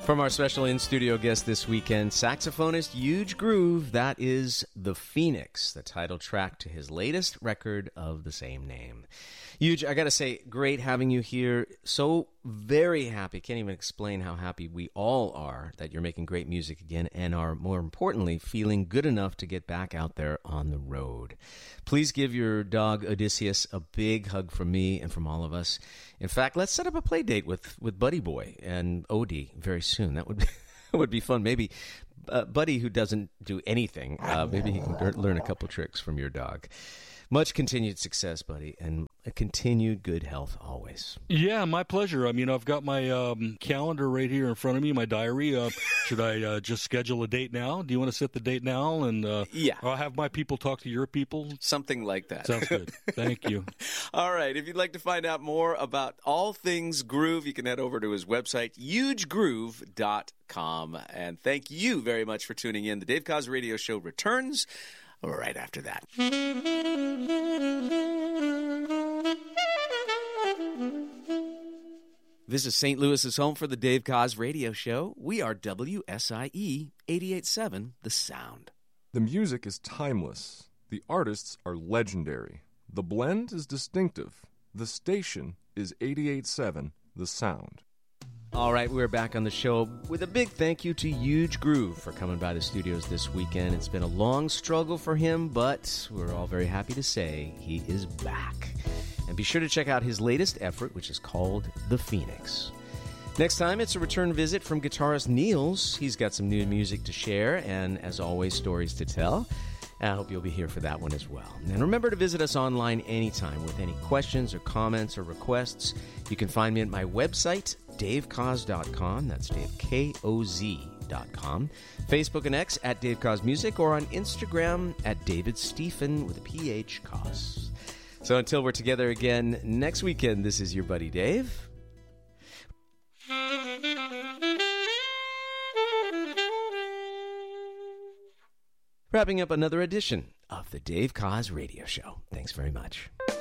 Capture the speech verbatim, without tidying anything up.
From our special in-studio guest this weekend, saxophonist Huge Groove, that is The Phoenix, the title track to his latest record of the same name. Huge, I gotta say, great having you here. So very happy, can't even explain how happy we all are that you're making great music again and are, more importantly, feeling good enough to get back out there on the road. Please give your dog Odysseus a big hug from me and from all of us. In fact, let's set up a play date with, with Buddy Boy and Odie very soon. That would be, would be fun. Maybe uh, Buddy, who doesn't do anything, uh, maybe he can learn a couple tricks from your dog. Much continued success, buddy, and a continued good health always. Yeah, my pleasure. I mean, I've got my um, calendar right here in front of me, my diary. Uh, should I uh, just schedule a date now? Do you want to set the date now? And uh, yeah, I'll have my people talk to your people? Something like that. Sounds good. Thank you. All right. If you'd like to find out more about all things Groove, you can head over to his website, huge groove dot com. And thank you very much for tuning in. The Dave Koz Radio Show returns right after that. This is Saint Louis's home for the Dave Koz Radio Show. We are W S I E eighty-eight point seven, The Sound. The music is timeless. The artists are legendary. The blend is distinctive. The station is eighty-eight point seven, The Sound. All right, we're back on the show with a big thank you to Huge Groove for coming by the studios this weekend. It's been a long struggle for him, but we're all very happy to say he is back. And be sure to check out his latest effort, which is called The Phoenix. Next time, it's a return visit from guitarist Niels. He's got some new music to share and, as always, stories to tell. I hope you'll be here for that one as well. And remember to visit us online anytime with any questions or comments or requests. You can find me at my website, dave koz dot com. That's Dave, K O Z dot com. Facebook and X at Dave Koz Music, or on Instagram at David Stephen with a P H Koz. So until we're together again next weekend, this is your buddy Dave. Wrapping up another edition of the Dave Koz Radio Show. Thanks very much.